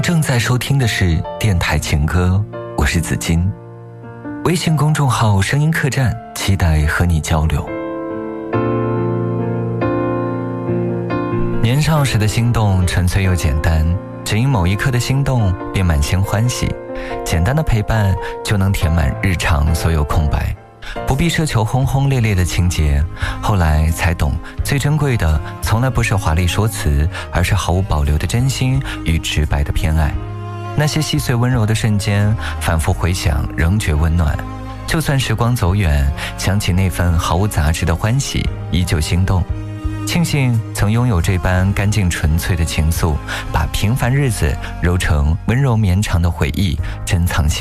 正在收听的是电台情歌，我是子金。微信公众号声音客栈，期待和你交流。年少时的心动纯粹又简单，只因某一刻的心动便满心欢喜，简单的陪伴就能填满日常所有空白，不必奢求轰轰烈烈的情节。后来才懂，最珍贵的从来不是华丽说辞，而是毫无保留的真心与直白的偏爱。那些细碎温柔的瞬间，反复回想仍觉温暖。就算时光走远，想起那份毫无杂质的欢喜，依旧心动。庆幸曾拥有这般干净纯粹的情愫，把平凡日子揉成温柔绵长的回忆，珍藏心。